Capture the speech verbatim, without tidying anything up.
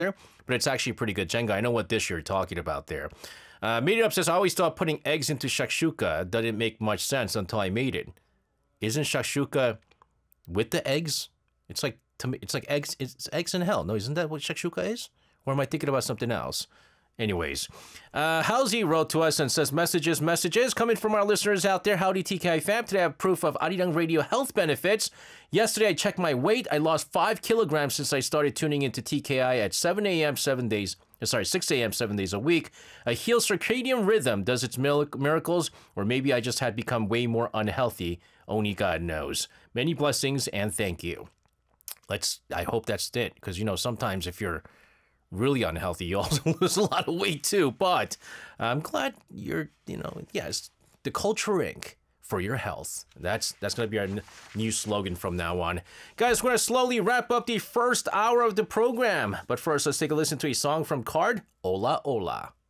there, but it's actually pretty good. Jenga, I know what dish you're talking about there. Uh, Made It Up says, I always thought putting eggs into shakshuka didn't make much sense until I made it. Isn't shakshuka with the eggs? It's like it's like eggs. It's eggs in hell. No, isn't that what shakshuka is? Or am I thinking about something else? Anyways, uh, Halsey wrote to us and says, messages, messages coming from our listeners out there. Howdy, T K I fam. Today I have proof of Arirang Radio health benefits. Yesterday I checked my weight. I lost five kilograms since I started tuning into T K I at seven A M seven days. Sorry, six A M seven days a week. A healed circadian rhythm does its miracles, or maybe I just had become way more unhealthy. Only God knows. Many blessings and thank you. Let's. I hope that's it, because you know sometimes if you're really unhealthy, you also lose a lot of weight too. But I'm glad you're, you know, yes, the Culture Incorporated for your health. That's that's going to be our n- new slogan from now on. Guys, we're going to slowly wrap up the first hour of the program. But first, let's take a listen to a song from Card, Ola Ola.